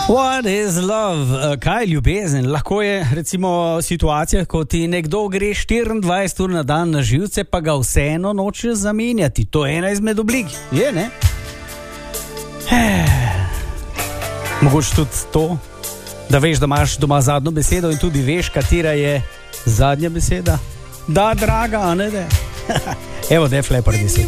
What is love? Kaj je ljubezen? Lahko je recimo situacija, ko ti nekdo gre 24 ur na dan na živce, pa ga vseeno nočeš zamenjati. To je ena izmed oblik. Je, ne? Mogoče tudi to, da veš, da imaš doma zadnjo besedo in tudi veš, katera je zadnja beseda. Da, draga, a ne da? Evo, def lepo, 10.